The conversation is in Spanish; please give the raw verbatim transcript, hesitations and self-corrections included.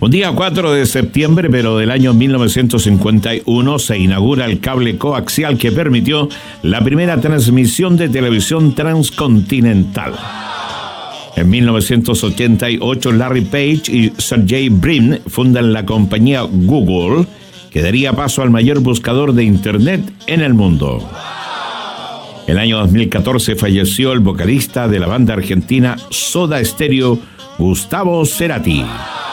Un día cuatro de septiembre, pero del año mil novecientos cincuenta y uno, se inaugura el cable coaxial que permitió la primera transmisión de televisión transcontinental. En mil novecientos ochenta y ocho, Larry Page y Sergey Brin fundan la compañía Google, que daría paso al mayor buscador de Internet en el mundo. El año dos mil catorce falleció el vocalista de la banda argentina Soda Stereo, Gustavo Cerati.